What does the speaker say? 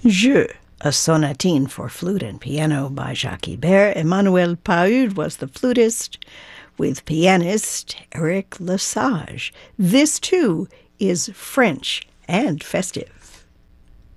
Jeu, a sonatine for flute and piano by Jacques Ibert. Emmanuel Pahud was the flutist, with pianist Eric Lesage. This, too, is French and festive.